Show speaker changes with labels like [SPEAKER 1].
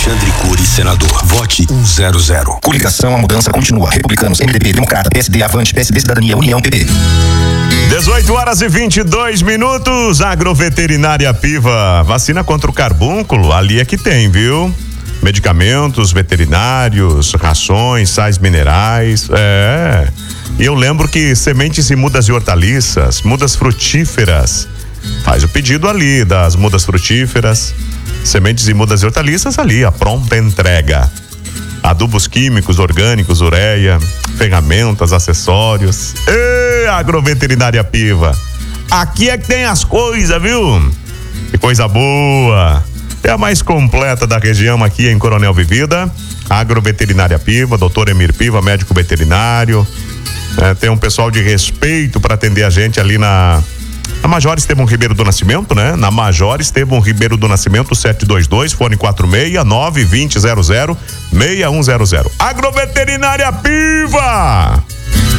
[SPEAKER 1] Alexandre Cury, senador. Vote 100.
[SPEAKER 2] Coligação, a mudança continua. Republicanos, MDB, Democrata, PSD, Avante, PSD, Cidadania, União, PP.
[SPEAKER 3] 18h22. Agroveterinária Piva. Vacina contra o carbúnculo, ali é que tem, viu? Medicamentos veterinários, rações, sais minerais. E eu lembro que sementes e mudas de hortaliças, mudas frutíferas. Faz o pedido ali das mudas frutíferas, sementes e mudas de hortaliças ali, a pronta entrega. Adubos químicos, orgânicos, ureia, ferramentas, acessórios. Agroveterinária Piva. Aqui é que tem as coisas, viu? Que coisa boa. É a mais completa da região aqui em Coronel Vivida. Agroveterinária Piva, doutor Emir Piva, médico veterinário. Tem um pessoal de respeito para atender a gente ali na Major Estevão Ribeiro do Nascimento, né? Na Major Estevão Ribeiro do Nascimento, 722, fone 46-920-00-6100. Agroveterinária Piva!